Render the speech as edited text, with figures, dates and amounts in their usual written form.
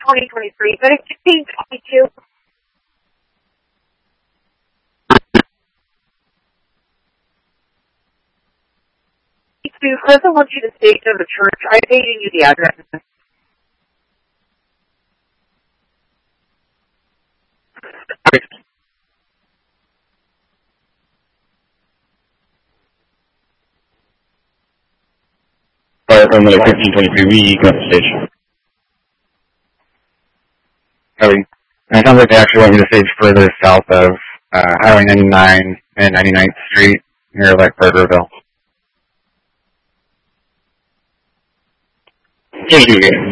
2023, but it's 1622. Chris, I want you to stay to the church. I gave you the address. From the 1523, go to the station. Copy. And it sounds like they actually want you to stage further south of Highway 99 and 99th Street near like Burgerville. Thank you.